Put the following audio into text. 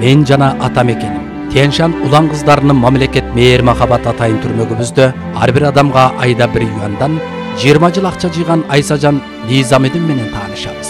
мен жана атам экеним. Тянь-Шань улан кыздарынын мамлекет мээр махабат атайын түрмөгүбүздө ар бир адамга айда 1 юандан 20 жыл акча жыйган Айсажан Низамидин менен таанышам.